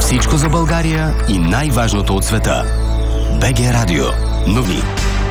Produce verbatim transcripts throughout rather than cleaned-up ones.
Всичко за България и най-важното от света. БГ Радио. Новини.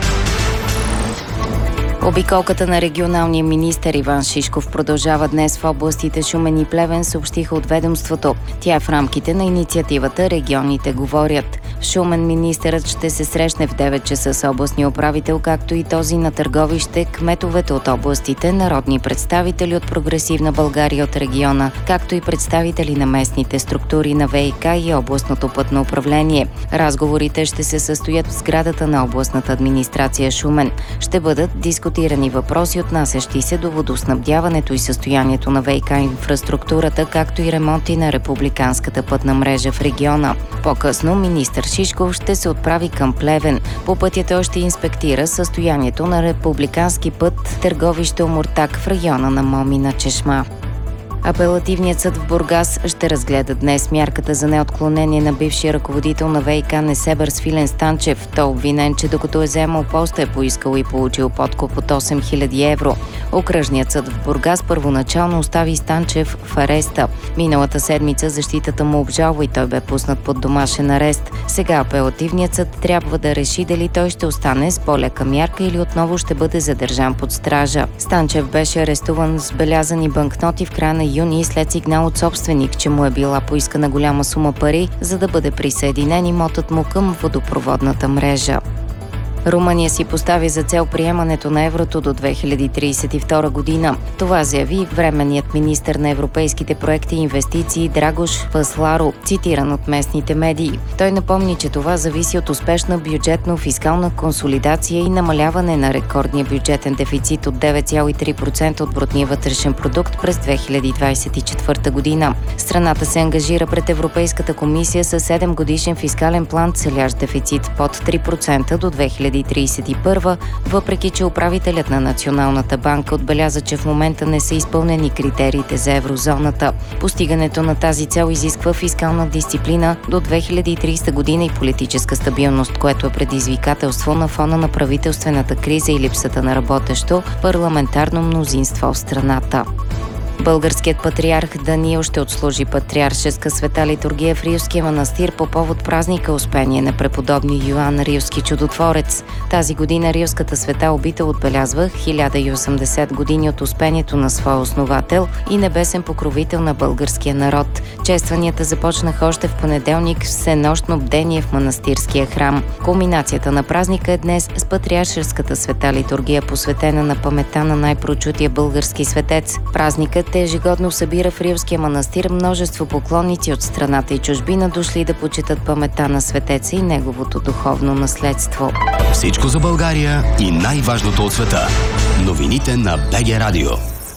Обиколката на регионалния министър Иван Шишков продължава днес в областите Шумен и Плевен, съобщиха от ведомството. Тя е в рамките на инициативата "Регионите говорят". В Шумен министърът ще се срещне в девет часа с областния управител, както и този на Търговище, кметовете от областите, народни представители от Прогресивна България от региона, както и представители на местните структури на ВиК и областното пътно управление. Разговорите ще се състоят в сградата на областната администрация Шумен. Ще бъдат дискутирани въпроси, отнасящи се до водоснабдяването и състоянието на ВиК инфраструктурата, както и ремонти на републиканската пътна мрежа в региона. По-късно министър Шишков ще се отправи към Плевен. По пътя той ще инспектира състоянието на републикански път Търговище-Омуртаг в района на Момина чешма. Апелативният съд в Бургас ще разгледа днес мярката за неотклонение на бившия ръководител на ВиК Несебър Свилен Станчев. Той е обвинен, че докато е заемал поста, е поискал и получил подкуп от осем хиляди евро. Окръжният съд в Бургас първоначално остави Станчев в ареста. Миналата седмица защитата му обжалва и той бе пуснат под домашен арест. Сега апелативният съд трябва да реши дали той ще остане с по-лека мярка или отново ще бъде задържан под стража. Станчев беше арестуван с белязани банкноти в края на юни след сигнал от собственик, че му е била поискана голяма сума пари, за да бъде присъединен имотът му към водопроводната мрежа. Румъния си постави за цел приемането на еврото до две хиляди тридесет и втора година. Това заяви временният министър на европейските проекти и инвестиции Драгош Пасларо, цитиран от местните медии. Той напомни, че това зависи от успешна бюджетно-фискална консолидация и намаляване на рекордния бюджетен дефицит от девет цяло и три процента от брутния вътрешен продукт през две хиляди двадесет и четвърта година. Страната се ангажира пред Европейската комисия със седем годишен фискален план, целящ дефицит под три процента до две хиляди тридесет и първа, въпреки че управителят на Националната банка отбеляза, че в момента не са изпълнени критериите за еврозоната. Постигането на тази цел изисква фискална дисциплина до две хиляди и тридесета година и политическа стабилност, което е предизвикателство на фона на правителствената криза и липсата на работещо парламентарно мнозинство в страната. Българският патриарх Даниил ще отслужи патриаршеска света литургия в Рилския манастир по повод празника Успение на преподобни Йоан Рилски чудотворец. Тази година Рилската света обител отбелязва хиляда и осемдесет години от успението на своя основател и небесен покровител на българския народ. Честванията започнаха още в понеделник в всенощно бдение в манастирския храм. Кулминацията на празника е днес с патриаршеската света литургия, посветена на паметта на най-прочутия български светец. Празникът ежегодно събира в Рилския манастир множество поклонници от страната и чужбина, дошли да почитат паметта на светеца и неговото духовно наследство. Всичко за България и най-важното от света. Новините на БГ Радио.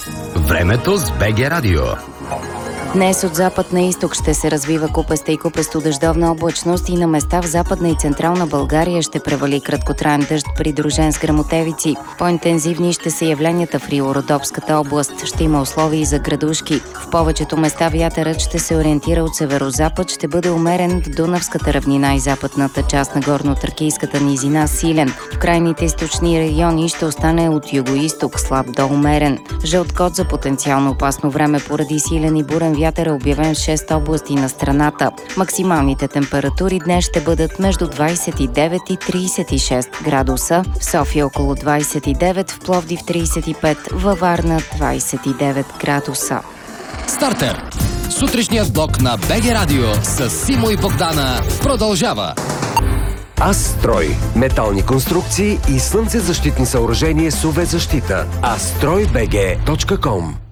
Времето с БГ Радио. Днес от запад на изток ще се развива купеста и купесто-дъждовна облачност и на места в Западна и Централна България ще превали краткотраен дъжд, придружен с гръмотевици. По-интензивни ще са явленията в Рило-Родопската област. Ще има условия за градушки. В повечето места вятърът ще се ориентира от северозапад, ще бъде умерен в Дунавската равнина и западната част на горно-тракийската низина силен. В крайните източни райони ще остане от юго-изток слаб до умерен. Жълт код за потенциално опасно време поради силен и бурен вятър е обявен в шест области на страната. Максималните температури днес ще бъдат между двадесет и девет и тридесет и шест градуса. В София около двадесет и девет, в Пловдив тридесет и пет, във Варна двадесет и девет градуса. Стартер! Сутрешният блок на БГ Радио с Симо и Богдана продължава. Астрой – метални конструкции и слънцезащитни съоръжения с ю ви защита. астрой би джи точка ком